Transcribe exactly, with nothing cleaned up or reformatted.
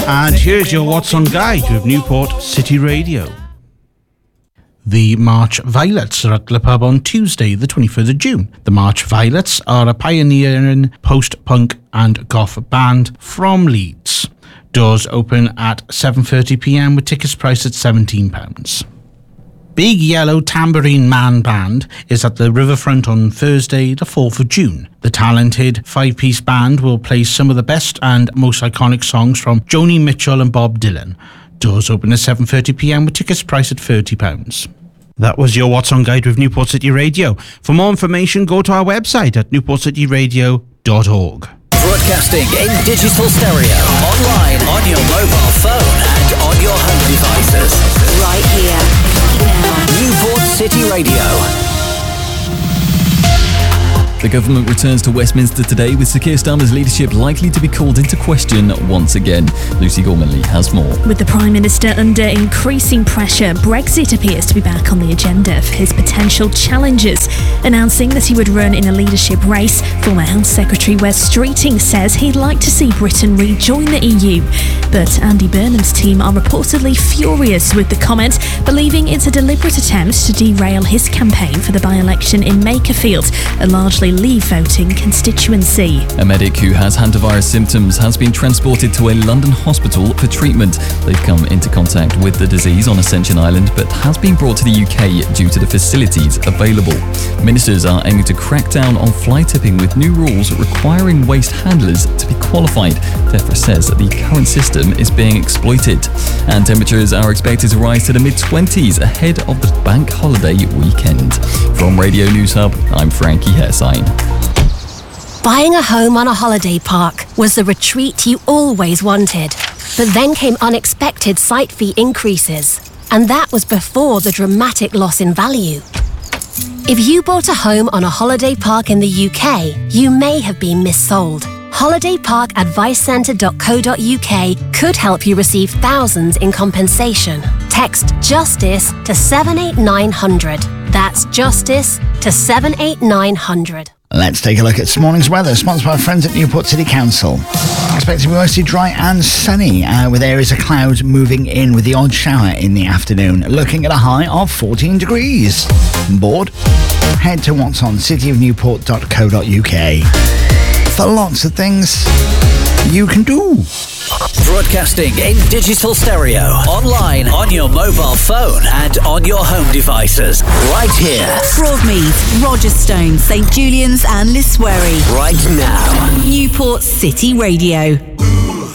And here's your What's On Guide with Newport City Radio. The March Violets are at the pub on Tuesday, the twenty-third of June. The March Violets are a pioneering post-punk and goth band from Leeds. Doors open at seven thirty p m with tickets priced at seventeen pounds. Big Yellow Tambourine Man Band is at the Riverfront on Thursday, the fourth of June. The talented five-piece band will play some of the best and most iconic songs from Joni Mitchell and Bob Dylan. Doors open at seven thirty p m with tickets priced at thirty pounds. That was your What's On Guide with Newport City Radio. For more information, go to our website at newport city radio dot org. Broadcasting in digital stereo, online, on your mobile phone and on your home devices. Right here. Newport City Radio. The government returns to Westminster today with Sir Keir Starmer's leadership likely to be called into question once again. Lucy Gormanley has more. With the Prime Minister under increasing pressure, Brexit appears to be back on the agenda for his potential challengers. Announcing that he would run in a leadership race, former Health Secretary Wes Streeting says he'd like to see Britain rejoin the E U. But Andy Burnham's team are reportedly furious with the comment, believing it's a deliberate attempt to derail his campaign for the by-election in Makerfield, a largely Leave voting constituency. A medic who has hantavirus symptoms has been transported to a London hospital for treatment. They've come into contact with the disease on Ascension Island but has been brought to the U K due to the facilities available. Ministers are aiming to crack down on fly tipping with new rules requiring waste handlers to be qualified. DEFRA says that the current system is being exploited. And temperatures are expected to rise to the mid-twenties ahead of the bank holiday weekend. From Radio News Hub, I'm Frankie Haresine. Buying a home on a holiday park was the retreat you always wanted. But then came unexpected site fee increases. And that was before the dramatic loss in value. If you bought a home on a holiday park in the U K, you may have been missold. holiday park advice centre dot co dot U K could help you receive thousands in compensation. Text JUSTICE to seven eight nine hundred. That's JUSTICE to seven eight nine hundred. Let's take a look at this morning's weather, sponsored by our friends at Newport City Council. Expected to be mostly dry and sunny, uh, with areas of clouds moving in with the odd shower in the afternoon, looking at a high of fourteen degrees. Bored? Head to what's on city of newport dot co dot U K for lots of things you can do. Broadcasting in digital stereo, online, on your mobile phone and on your home devices. Right here. Broadmead, Rogerstone, St Julian's and Liswery. Right now. Newport City Radio.